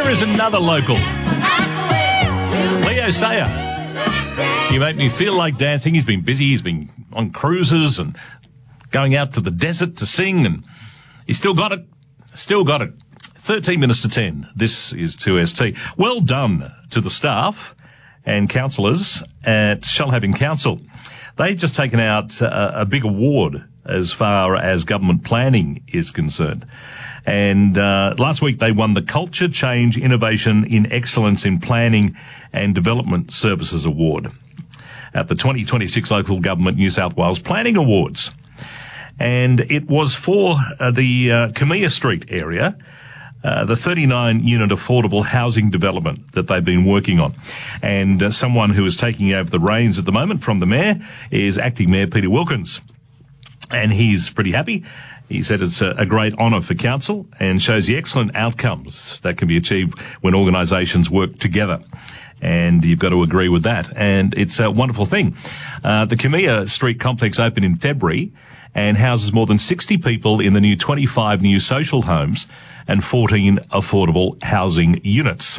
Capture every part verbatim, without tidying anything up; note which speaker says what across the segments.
Speaker 1: Here is another local. Leo Sayer. You make me feel like dancing. He's been busy. He's been on cruises and going out to the desert to sing, and he's still got it. Still got it. thirteen minutes to ten. This is two S T. Well done to the staff and councillors at Shoalhaven Council. They've just taken out a, a big award as far as government planning is concerned. And uh, last week they won the Culture, Change, Innovation in Excellence in Planning and Development Services Award at the twenty twenty-six Local Government New South Wales Planning Awards. And it was for uh, the uh, Camilla Street area, uh, the thirty-nine unit affordable housing development that they've been working on. And uh, someone who is taking over the reins at the moment from the Mayor is Acting Mayor Peter Wilkins. And he's pretty happy. He said it's a, a great honour for council and shows the excellent outcomes that can be achieved when organisations work together. And you've got to agree with that. And it's a wonderful thing. Uh, the Camilla Street complex opened in February and houses more than sixty people in the new twenty-five new social homes and fourteen affordable housing units.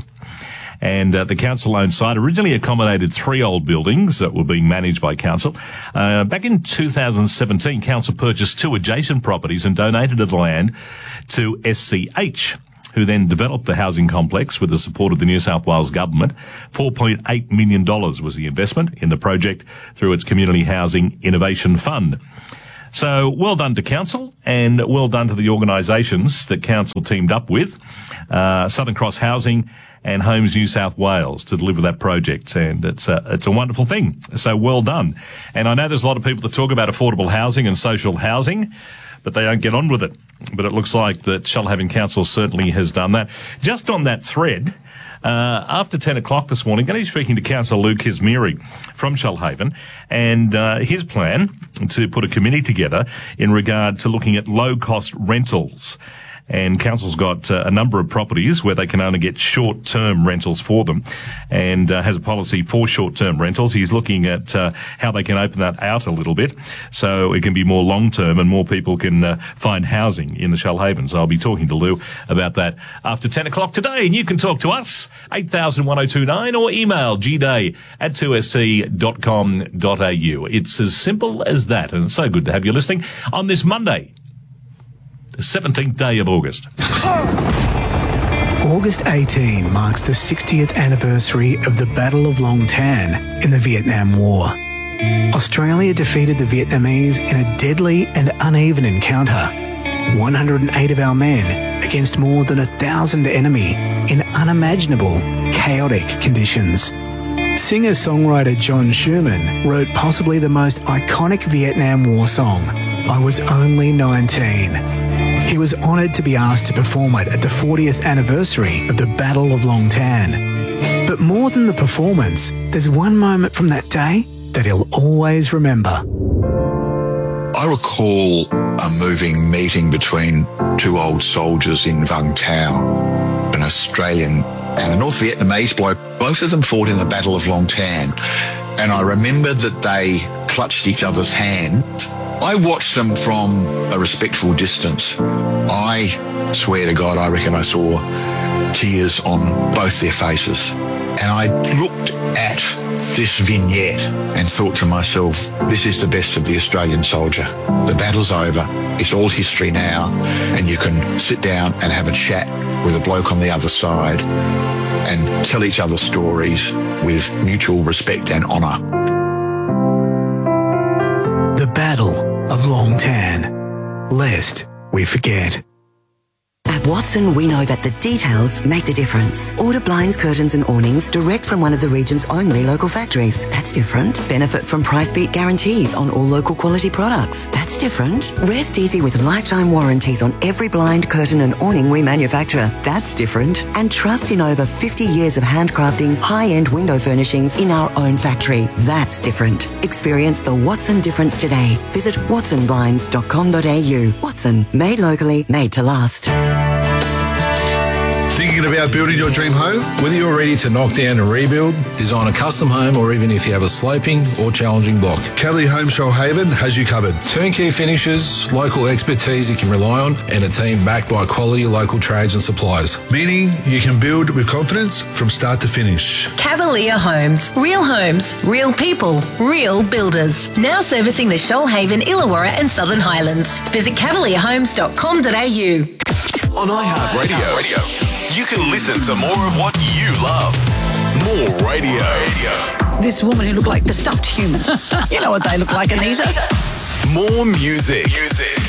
Speaker 1: And uh, the council-owned site originally accommodated three old buildings that were being managed by council. Uh, back in two thousand seventeen, council purchased two adjacent properties and donated the land to S C H, who then developed the housing complex with the support of the New South Wales government. four point eight million dollars was the investment in the project through its Community Housing Innovation Fund. So well done to council and well done to the organisations that council teamed up with, uh, Southern Cross Housing and Homes New South Wales, to deliver that project. And it's a, it's a wonderful thing. So well done. And I know there's a lot of people that talk about affordable housing and social housing, but they don't get on with it. But it looks like that Shoalhaven Council certainly has done that. Just on that thread, Uh, after ten o'clock this morning, going to be speaking to Councillor Luke Hismiri from Shoalhaven, and uh, his plan to put a committee together in regard to looking at low-cost rentals. And council's got uh, a number of properties where they can only get short-term rentals for them, and uh, has a policy for short-term rentals. He's looking at uh, how they can open that out a little bit so it can be more long-term and more people can uh, find housing in the Shoalhaven. So I'll be talking to Lou about that after ten o'clock today. And you can talk to us, eight thousand one oh two nine, or email gday at two s t dot com dot a u. It's as simple as that, and it's so good to have you listening on this Monday, the seventeenth day of August.
Speaker 2: August eighteenth marks the sixtieth anniversary of the Battle of Long Tan in the Vietnam War. Australia defeated the Vietnamese in a deadly and uneven encounter. one hundred eight of our men against more than a thousand enemy in unimaginable, chaotic conditions. Singer-songwriter John Schumann wrote possibly the most iconic Vietnam War song, I Was Only nineteen. He was honoured to be asked to perform it at the fortieth anniversary of the Battle of Long Tan. But more than the performance, there's one moment from that day that he'll always remember.
Speaker 3: I recall a moving meeting between two old soldiers in Vung Tau, an Australian and a North Vietnamese bloke. Both of them fought in the Battle of Long Tan, and I remember that they clutched each other's hand. I watched them from a respectful distance. I swear to God, I reckon I saw tears on both their faces. And I looked at this vignette and thought to myself, this is the best of the Australian soldier. The battle's over. It's all history now. And you can sit down and have a chat with a bloke on the other side and tell each other stories with mutual respect and honour.
Speaker 2: The Battle of Long Tan, lest we forget.
Speaker 4: At Watson, we know that the details make the difference. Order blinds, curtains and awnings direct from one of the region's only local factories. That's different. Benefit from price beat guarantees on all local quality products. That's different. Rest easy with lifetime warranties on every blind, curtain and awning we manufacture. That's different. And trust in over fifty years of handcrafting high-end window furnishings in our own factory. That's different. Experience the Watson difference today. Visit watson blinds dot com dot a u. Watson, made locally, made to last.
Speaker 5: Thinking about about building your dream home?
Speaker 6: Whether you're ready to knock down and rebuild, design a custom home, or even if you have a sloping or challenging block,
Speaker 5: Cavalier Home Shoalhaven has you covered.
Speaker 6: turnkey finishes, local expertise you can rely on, and a team backed by quality local trades and suppliers.
Speaker 5: Meaning you can build with confidence from start to finish.
Speaker 7: Cavalier Homes. Real homes, real people, real builders. Now servicing the Shoalhaven, Illawarra and Southern Highlands. Visit cavalier homes dot com dot a u.
Speaker 8: On iHeartRadio, you can listen to more of what you love. More radio.
Speaker 9: This woman who looked like the stuffed human. You know what they look like, Anita.
Speaker 8: More music. Music.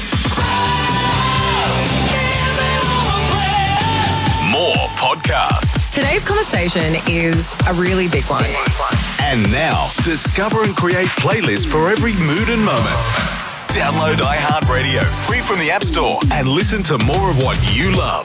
Speaker 8: More podcasts.
Speaker 10: Today's conversation is a really big one.
Speaker 8: And now, discover and create playlists for every mood and moment. Download iHeartRadio free from the App Store and listen to more of what you love.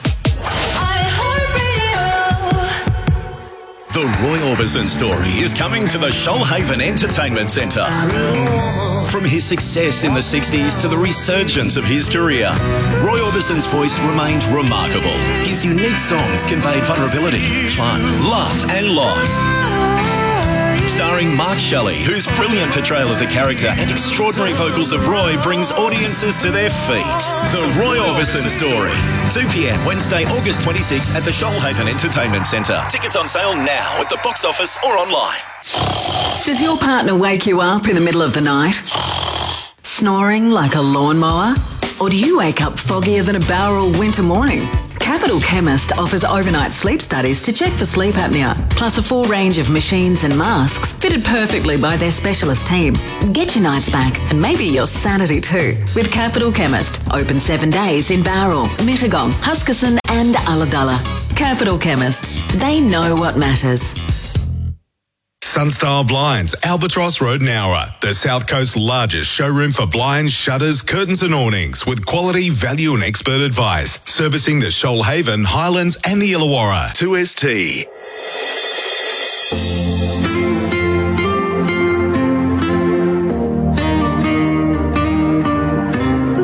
Speaker 8: The Roy Orbison story is coming to the Shoalhaven Entertainment Centre. From his success in the sixties to the resurgence of his career, Roy Orbison's voice remained remarkable. His unique songs conveyed vulnerability, fun, love and loss. Starring Mark Shelley, whose brilliant portrayal of the character and extraordinary vocals of Roy brings audiences to their feet. The Roy Orbison Story. two p.m. Wednesday, August twenty-sixth at the Shoalhaven Entertainment Centre. Tickets on sale now at the box office or online.
Speaker 9: Does your partner wake you up in the middle of the night? Snoring like a lawnmower? Or do you wake up foggier than a Bowral winter morning? Capital Chemist offers overnight sleep studies to check for sleep apnea, plus a full range of machines and masks fitted perfectly by their specialist team. Get your nights back and maybe your sanity too with Capital Chemist. Open seven days in Bowral, Mittagong, Huskisson and Ulladulla. Capital Chemist. They know what matters.
Speaker 11: Sunstyle Blinds, Albatross Road, Nowra, the South Coast's largest showroom for blinds, shutters, curtains and awnings with quality, value and expert advice. Servicing the Shoalhaven, Highlands and the Illawarra.
Speaker 8: two S T.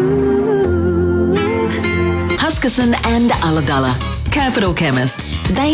Speaker 9: Huskisson and Ulladulla. Capital Chemist. They